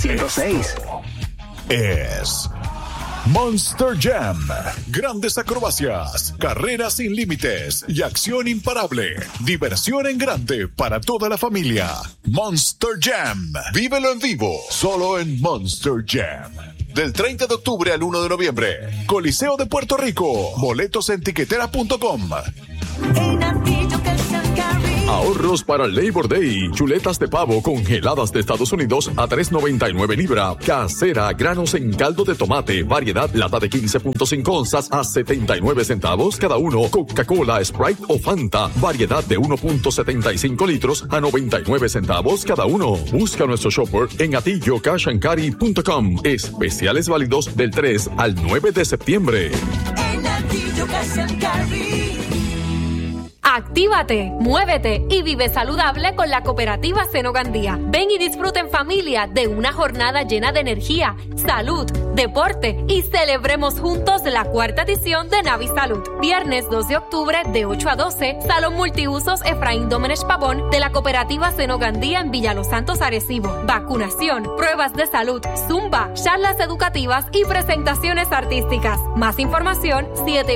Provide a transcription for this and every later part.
106. Es Monster Jam. Grandes acrobacias, carreras sin límites y acción imparable. Diversión en grande para toda la familia. Monster Jam. Vívelo en vivo, solo en Monster Jam. Del 30 de octubre al 1 de noviembre. Coliseo de Puerto Rico. Boletos en tiquetera.com. Ahorros para el Labor Day. Chuletas de pavo congeladas de Estados Unidos a $3.99 libra. Casera, granos en caldo de tomate, variedad, lata de 15.5 onzas a 79 centavos cada uno. Coca-Cola, Sprite o Fanta, variedad de 1.75 litros a 99 centavos cada uno. Busca nuestro shopper en atillocashandcarry.com. Especiales válidos del 3 al 9 de septiembre. En Atillo Cash and Carry. Actívate, muévete y vive saludable con la cooperativa Senogandía. Ven y disfruta en familia de una jornada llena de energía, salud, deporte y celebremos juntos la 4ª edición de Navisalud. Viernes 2 de octubre de 8 a 12, Salón Multiusos Efraín Dómenech Pavón de la cooperativa Senogandía en Villa Los Santos, Arecibo. Vacunación, pruebas de salud, zumba, charlas educativas y presentaciones artísticas. Más información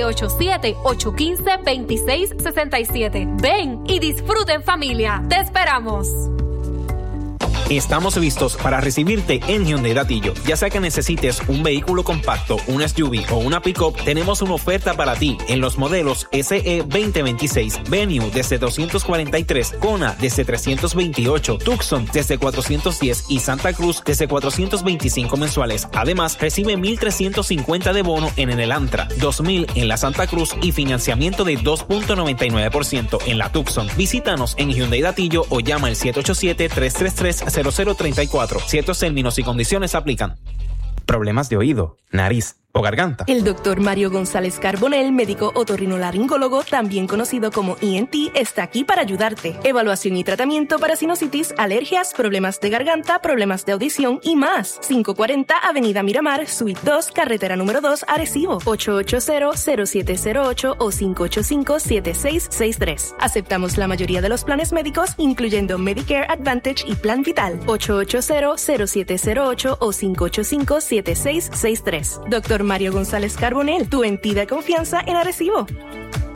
787-815-2667. Ven y disfruta en familia. ¡Te esperamos! Estamos listos para recibirte en Hyundai Datillo. Ya sea que necesites un vehículo compacto, un SUV o una pick-up, tenemos una oferta para ti en los modelos SE 2026, Venue desde $243, Kona desde $328, Tucson desde $410 y Santa Cruz desde $425 mensuales. Además, recibe $1,350 de bono en el Elantra, $2,000 en la Santa Cruz y financiamiento de 2.99% en la Tucson. Visítanos en Hyundai Datillo o llama al 787-333-0034. Ciertos términos y condiciones aplican. Problemas de oído, nariz o garganta. El doctor Mario González Carbonell, médico otorrinolaringólogo, también conocido como ENT, está aquí para ayudarte. Evaluación y tratamiento para sinusitis, alergias, problemas de garganta, problemas de audición y más. 540 Avenida Miramar, Suite 2, Carretera número 2, Arecibo. 880-0708 o 585-7663. Aceptamos la mayoría de los planes médicos, incluyendo Medicare Advantage y Plan Vital. 880-0708 o 585-7663. Doctor Mario González Carbonell, tu entidad de confianza en Arecibo.